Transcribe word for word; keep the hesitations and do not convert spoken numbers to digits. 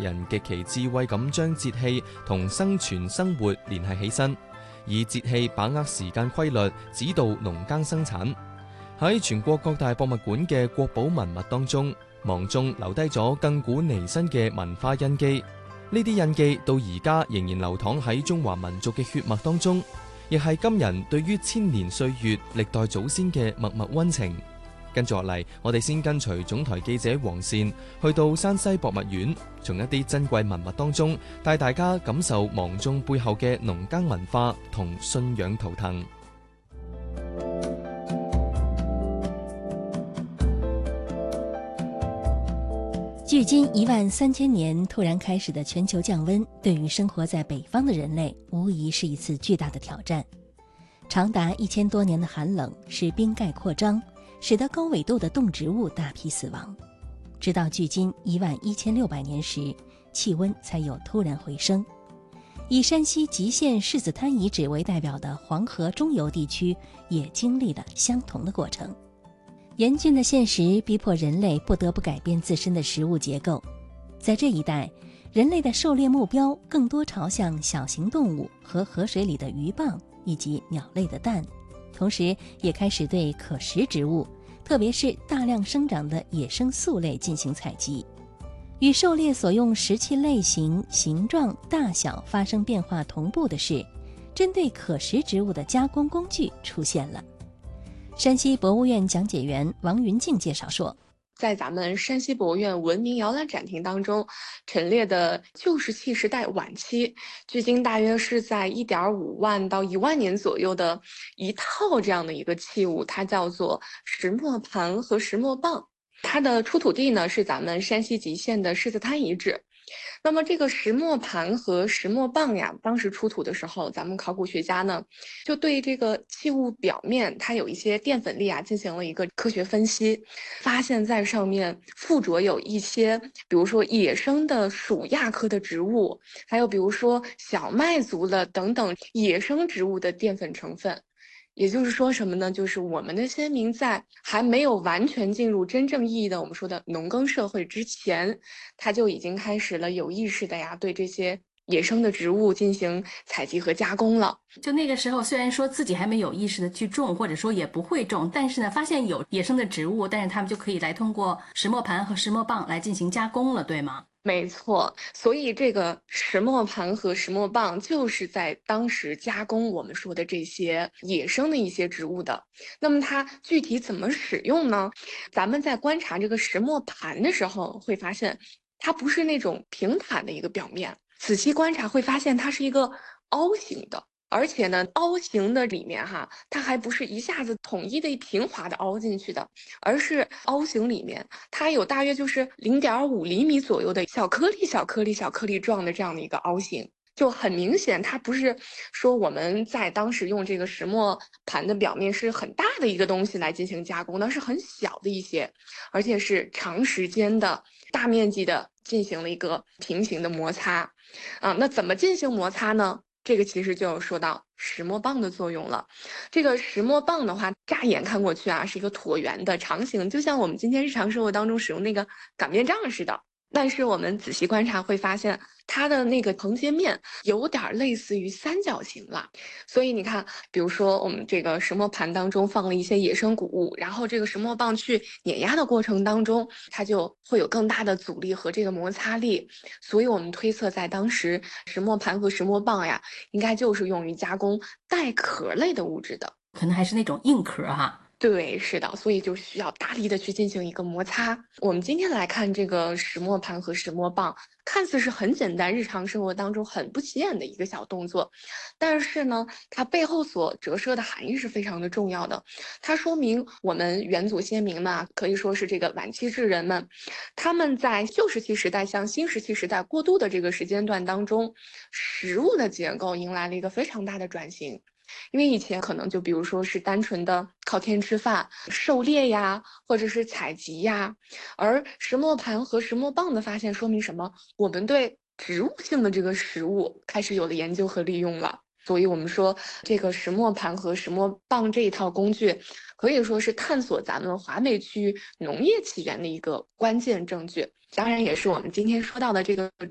人極其智慧咁將節氣同生存生活聯繫起身，以節氣把握時間規律，指導農耕生產。喺全國各大博物館嘅國寶文物當中，芒種留低咗亘古彌新嘅文化印記。呢啲印記到而家仍然流淌喺中華民族嘅血脈當中，亦係今人對於千年歲月歷代祖先嘅默默溫情。跟住落嚟，我哋先跟隨總台記者黃善去到山西博物院，從一啲珍貴文物當中帶大家感受芒種背後嘅農耕文化同信仰圖騰。 距今一萬三千年突然開始的全球降溫，對於生活在北方的人類無疑是一次巨大的挑戰。長達一千多年的寒冷使冰蓋擴張，使得高緯度的動植物大批死亡。直到距今一萬一千六百年時，氣溫才有突然回升。以山西吉縣柿子灘遺址為代表的黃河中游地區也經歷了相同的過程。嚴峻的現實逼迫人類不得不改變自身的食物結構。在這一帶，人類的狩獵目標更多朝向小型動物和河水裡的魚蚌以及鳥類的蛋，同時也開始對可食植物，特別是大量生長的野生素類進行採集。與狩獵所用食器類型、形狀、大小發生變化同步的是，針對可食植物的加工工具出現了。山西博物院講解員王雲靜介紹說， 在咱們山西博物院文明搖籃展廳當中陳列的舊石器時代晚期，距今大約是在一點五萬到一萬年左右的一套這樣的一個器物，它叫做石磨盤和石磨棒。它的出土地呢是咱們山西吉縣的柿子灘遺址。那麼這個石磨盤和石磨棒呀，當時出土的時候，咱們考古學家呢就對這個器物表面它有一些澱粉粒啊進行了一個科學分析，發現在上面附着有一些，比如說野生的鼠亞科的植物，還有比如說小麥族的等等野生植物的澱粉成分。也就是說什麼呢？就是我們的先民在還沒有完全進入真正意義的我們說的農耕社會之前，他就已經開始了有意識的呀，對這些野生的植物進行採集和加工了。 就那個時候，雖然說自己還沒有意識的去種，或者說也不會種，但是呢，發現有野生的植物，但是他們就可以來通過石磨盤和石磨棒來進行加工了，對嗎？ 沒錯，所以這個石磨盤和石磨棒就是在當時加工我們說的這些野生的一些植物的。那麼它具體怎麼使用呢？咱們在觀察這個石磨盤的時候，會發現它不是那種平坦的一個表面，仔細觀察會發現它是一個凹形的。而且呢，凹形的裡面哈，它還不是一下子統一的平滑的凹進去的，而是凹形裡面它有大約就是零點五厘米左右的小顆粒、小顆粒、小顆粒狀的這樣的一個凹形，就很明顯它不是說我們在當時用這個石磨盤的表面是很大的一個東西來進行加工的，是很小的一些，而且是長時間的大面積的進行了一個平行的摩擦啊。那怎麼進行摩擦呢？這個其實就說到石磨棒的作用了。這個石磨棒的話，乍眼看過去啊，是一個橢圓的長形，就像我們今天日常生活當中使用那個擀面杖似的。但是我們仔細觀察會發現，它的那個橫截面有點類似於三角形了。所以你看，比如說我們這個石磨盤當中放了一些野生穀物，然後這個石磨棒去碾壓的過程當中，它就會有更大的阻力和這個摩擦力。所以我們推測在當時石磨盤和石磨棒呀，應該就是用於加工帶殼類的物質的， 可能還是那種硬殼哈。 對，是的，所以就需要大力的去進行一個摩擦。我們今天來看這個石磨盤和石磨棒，看似是很簡單，日常生活當中很不起眼的一個小動作，但是呢，它背後所折射的含義是非常的重要的。它說明我們遠祖先民嘛，可以說是這個晚期智人們，他們在舊石器時代向新石器時代過渡的這個時間段當中，食物的結構迎來了一個非常大的轉型。因為以前可能就比如說是單純的靠天吃飯、狩獵呀，或者是採集呀，而石磨盤和石磨棒的發現說明什麼？我們對植物性的這個食物開始有了研究和利用了。所以我們說這個石磨盤和石磨棒這一套工具，可以說是探索咱們華北區域農業起源的一個關鍵證據。當然也是我們今天說到的這個